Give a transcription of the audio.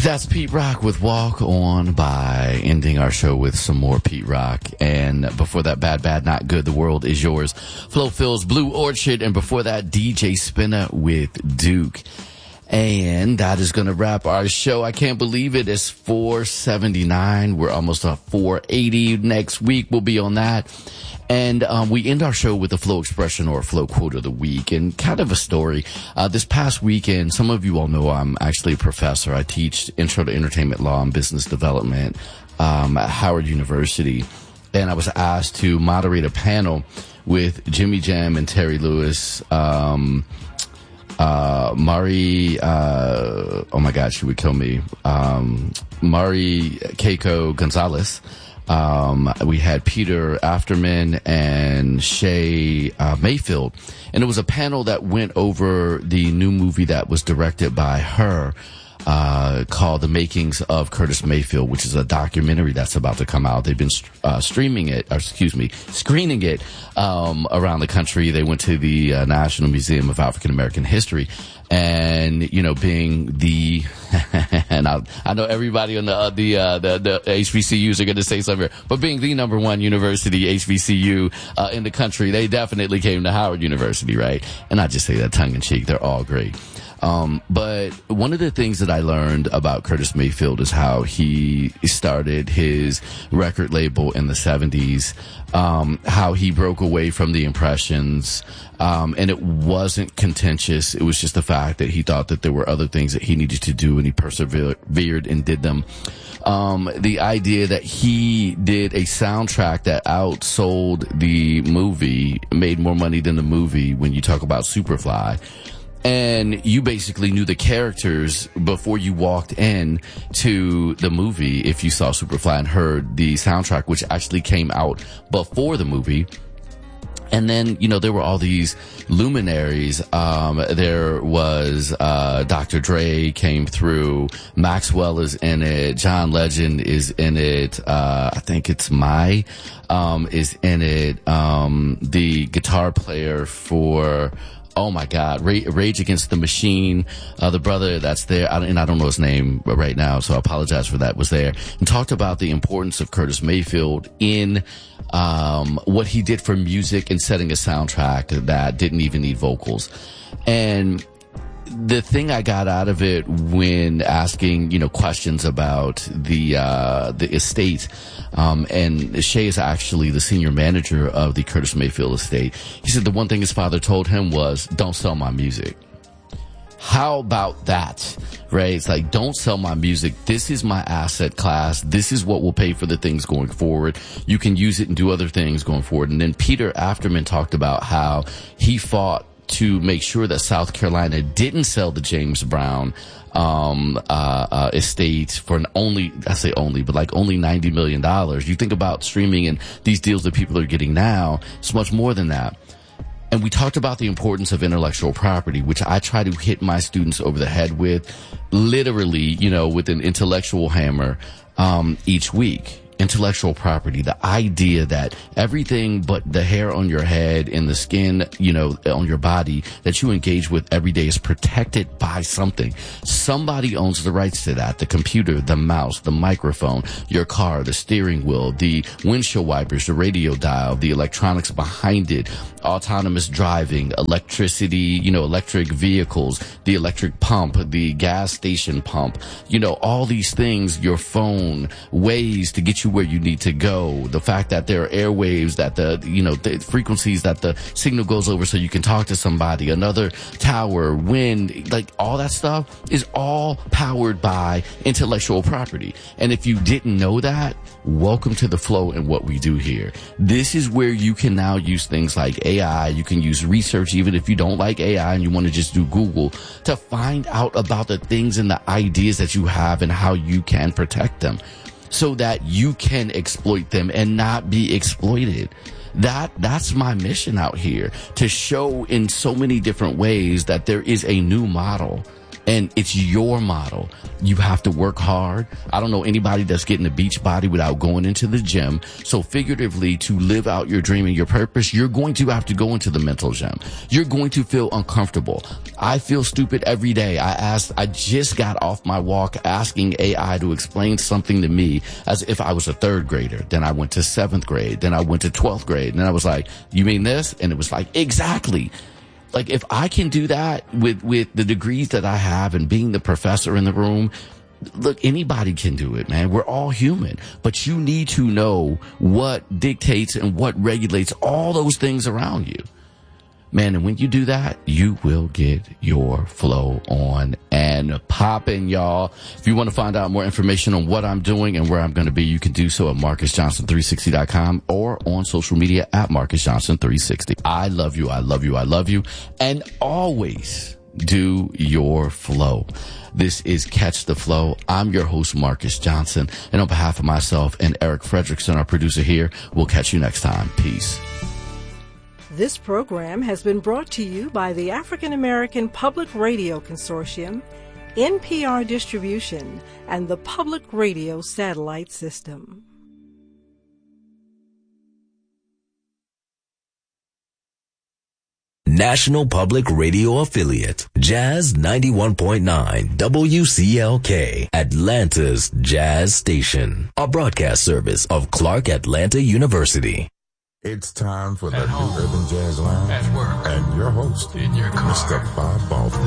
That's Pete Rock with Walk On By, ending our show with some more Pete Rock. And before that, Bad, Bad, Not Good, The World Is Yours, Flo Phil's Blue Orchid. And before that, DJ Spinna with Duke. And that is going to wrap our show. I can't believe it. It's 479. We're almost at 480. Next week we'll be on that. And we end our show with a Flow expression or a Flow quote of the week, and kind of a story. This past weekend, some of you all know I'm actually a professor. I teach Intro to Entertainment Law and Business Development at Howard University. And I was asked to moderate a panel with Jimmy Jam and Terry Lewis, Mari, oh my God, she would kill me, Mari Keiko Gonzalez. We had Peter Afterman and Shay Mayfield, and it was a panel that went over the new movie that was directed by her, called The Makings of Curtis Mayfield, which is a documentary that's about to come out. They've been screening it around the country. They went to the National Museum of African American History, and being the and I know everybody on the HBCUs are going to say something here, but being the number one university HBCU in the country, they definitely came to Howard University, right? And I just say that tongue in cheek. They're all great. But one of the things that I learned about Curtis Mayfield is how he started his record label in the 70s, how he broke away from the Impressions, and it wasn't contentious. It was just the fact that he thought that there were other things that he needed to do, and he persevered and did them. The idea that he did a soundtrack that outsold the movie, made more money than the movie when you talk about Superfly. And you basically knew the characters before you walked in to the movie if you saw Superfly and heard the soundtrack, which actually came out before the movie. And then, there were all these luminaries. There was, Dr. Dre came through. Maxwell is in it. John Legend is in it. I think it's Mai, is in it. The guitar player for, oh my God, Rage Against the Machine, the brother that's there, and I don't know his name right now, so I apologize for that, was there, and talked about the importance of Curtis Mayfield in what he did for music and setting a soundtrack that didn't even need vocals. And the thing I got out of it when asking, questions about the estate, and Shay is actually the senior manager of the Curtis Mayfield estate. He said the one thing his father told him was, don't sell my music. How about that, right? It's like, don't sell my music. This is my asset class. This is what will pay for the things going forward. You can use it and do other things going forward. And then Peter Afterman talked about how he fought to make sure that South Carolina didn't sell the James Brown estate for only $90 million. You think about streaming and these deals that people are getting now, it's much more than that. And we talked about the importance of intellectual property, which I try to hit my students over the head with, literally, with an intellectual hammer, each week. Intellectual property, the idea that everything but the hair on your head and the skin, on your body that you engage with every day is protected by something. Somebody owns the rights to that. The computer, the mouse, the microphone, your car, the steering wheel, the windshield wipers, the radio dial, the electronics behind it, autonomous driving, electricity, electric vehicles, the electric pump, the gas station pump, all these things, your phone, ways to get you where you need to go, the fact that there are airwaves, that the frequencies that the signal goes over so you can talk to somebody, another tower, wind, like all that stuff is all powered by intellectual property. And if you didn't know that, welcome to the flow and what we do here. This is where you can now use things like AI. You can use research, even if you don't like AI and you want to just do Google, to find out about the things and the ideas that you have and how you can protect them, so that you can exploit them and not be exploited. That's my mission out here, to show in so many different ways that there is a new model And it's your model. You have to work hard. I don't know anybody that's getting a beach body without going into the gym. So figuratively, to live out your dream and your purpose, you're going to have to go into the mental gym. You're going to feel uncomfortable. I feel stupid every day. I just got off my walk asking AI to explain something to me as if I was a third grader. Then I went to 7th grade. Then I went to 12th grade. And then I was like, you mean this? And it was like, exactly. Like, if I can do that with the degrees that I have and being the professor in the room, look, anybody can do it, man. We're all human. But you need to know what dictates and what regulates all those things around you. Man, and when you do that, you will get your flow on and popping, y'all. If you want to find out more information on what I'm doing and where I'm going to be, you can do so at MarcusJohnson360.com or on social media at MarcusJohnson360. I love you. I love you. I love you. And always do your flow. This is Catch the Flow. I'm your host, Marcus Johnson. And on behalf of myself and Eric Fredrickson, our producer here, we'll catch you next time. Peace. This program has been brought to you by the African American Public Radio Consortium, NPR Distribution, and the Public Radio Satellite System. National Public Radio Affiliate, Jazz 91.9 WCLK, Atlanta's Jazz Station, a broadcast service of Clark Atlanta University. It's time for the New Urban Jazz Lounge. At work. And your host, in your car. Mr. Bob Baldwin.